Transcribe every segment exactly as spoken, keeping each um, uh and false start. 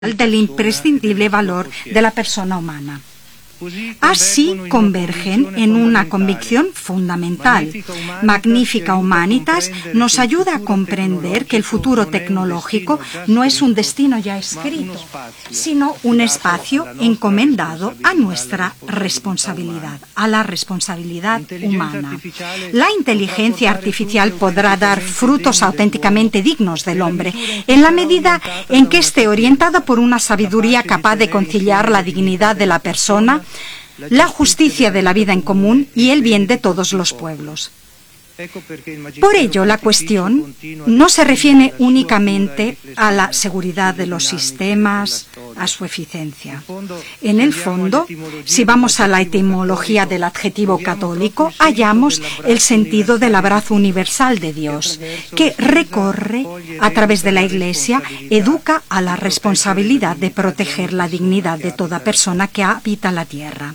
del imprescindible valor de la persona humana. Así convergen en una convicción fundamental. Magnifica Humanitas nos ayuda a comprender que el futuro tecnológico no es un destino ya escrito, sino un espacio encomendado a nuestra responsabilidad, a la responsabilidad humana. La inteligencia artificial podrá dar frutos auténticamente dignos del hombre, en la medida en que esté orientada por una sabiduría capaz de conciliar la dignidad de la persona, la justicia de la vida en común y el bien de todos los pueblos. Por ello, la cuestión no se refiere únicamente a la seguridad de los sistemas, a su eficiencia. En el fondo, si vamos a la etimología del adjetivo católico, hallamos el sentido del abrazo universal de Dios, que recorre a través de la Iglesia, educa a la responsabilidad de proteger la dignidad de toda persona que habita la tierra.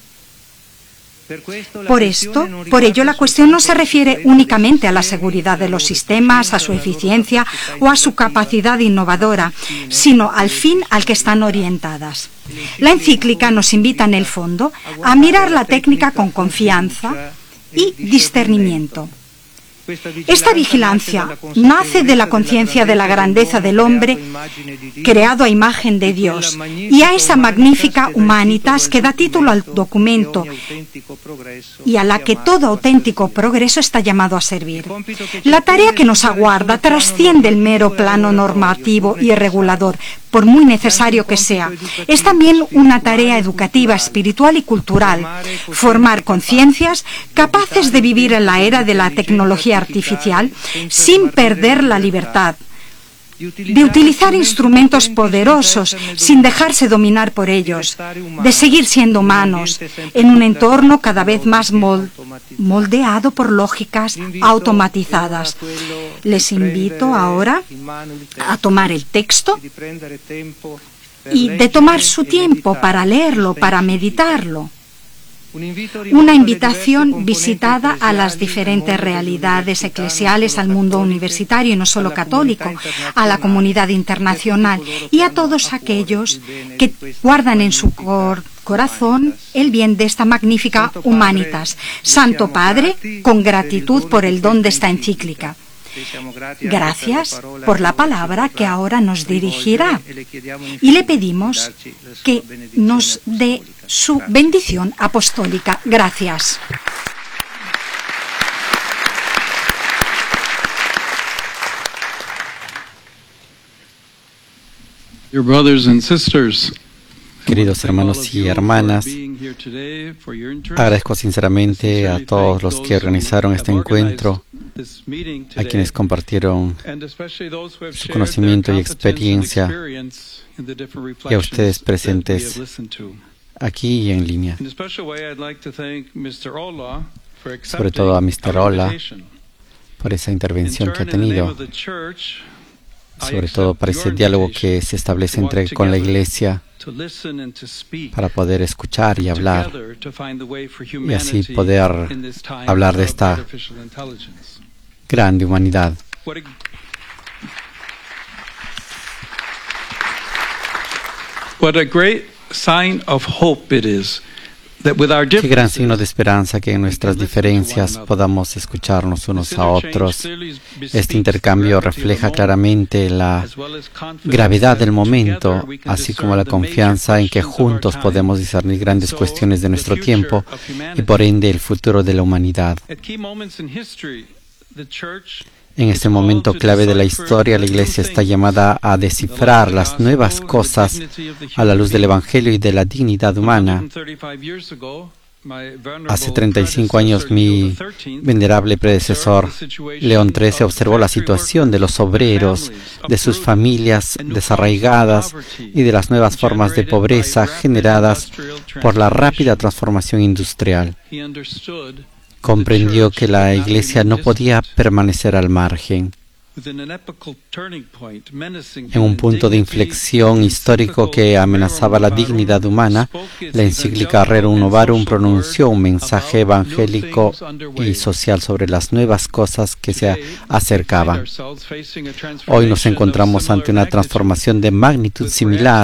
Por esto, por ello, la cuestión no se refiere únicamente a la seguridad de los sistemas, a su eficiencia o a su capacidad innovadora, sino al fin al que están orientadas. La encíclica nos invita, en el fondo, a mirar la técnica con confianza y discernimiento. Esta vigilancia nace de la conciencia de la grandeza del hombre creado a imagen de Dios y a esa magnífica Humanitas que da título al documento y a la que todo auténtico progreso está llamado a servir. La tarea que nos aguarda trasciende el mero plano normativo y regulador, por muy necesario que sea. Es también una tarea educativa, espiritual y cultural. Formar conciencias capaces de vivir en la era de la tecnología artificial sin perder la libertad, de utilizar instrumentos poderosos sin dejarse dominar por ellos, de seguir siendo humanos en un entorno cada vez más moldeado por lógicas automatizadas. Les invito ahora a tomar el texto y de tomar su tiempo para leerlo, para meditarlo. Una invitación visitada a las diferentes realidades eclesiales, al mundo universitario y no solo católico, a la comunidad internacional y a todos aquellos que guardan en su cor corazón el bien de esta magnífica Humanitas. Santo Padre, con gratitud por el don de esta encíclica. Gracias por la palabra que ahora nos dirigirá y le pedimos que nos dé su bendición apostólica. Gracias. Dear brothers and sisters, queridos hermanos y hermanas, agradezco sinceramente a todos los que organizaron este encuentro, a quienes compartieron su conocimiento y experiencia, y a ustedes presentes aquí y en línea. Sobre todo a mister Ola por esa intervención que ha tenido, sobre todo para ese diálogo que se establece entre con la Iglesia para poder escuchar y hablar y así poder hablar de esta grande humanidad. What a great sign of hope it is that with our Qué gran signo de esperanza que en nuestras diferencias podamos escucharnos unos a otros. Este intercambio refleja claramente la gravedad del momento, así como la confianza en que juntos podemos discernir grandes cuestiones de nuestro tiempo y por ende el futuro de la humanidad. En este momento clave de la historia, la Iglesia está llamada a descifrar las nuevas cosas a la luz del Evangelio y de la dignidad humana. Hace treinta y cinco años, mi venerable predecesor, León trece, observó la situación de los obreros, de sus familias desarraigadas y de las nuevas formas de pobreza generadas por la rápida transformación industrial. Comprendió que la Iglesia no podía permanecer al margen. En un punto de inflexión histórico que amenazaba la dignidad humana, la encíclica Rerum Novarum pronunció un mensaje evangélico y social sobre las nuevas cosas que se acercaban. Hoy nos encontramos ante una transformación de magnitud similar